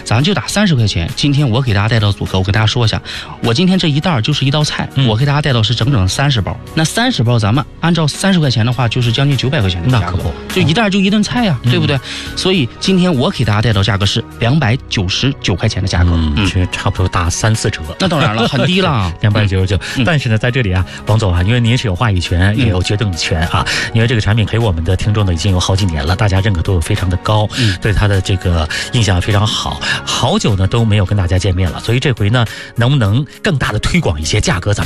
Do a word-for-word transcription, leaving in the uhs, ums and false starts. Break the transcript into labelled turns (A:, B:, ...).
A: 咱就打三十块钱。今天我给大家带到组合，我跟大家说一下，我今天这一袋就是一道菜，嗯、我给大家带到是整整三十包。那三十包咱们按照三十块钱的话，就是将近九百块钱的价格，
B: 那可不，
A: 就一袋就一顿菜呀、啊嗯，对不对？所以今天我给大家带到价格是两百九十九块钱的价格，
B: 嗯，这、嗯、差不多打三四折。
A: 那当然了，很低了，
B: 两百九十九。但是呢，在这里啊，王总啊，因为您是有话语权，也有决定权啊，嗯、因为这个产品给我们的听众呢已经有好几年了，大家认可度非常的高，嗯、对它的这个印象非常好，好久呢都没有跟大家见面了，所以这回呢，能不能更大的推广一些价格？咱们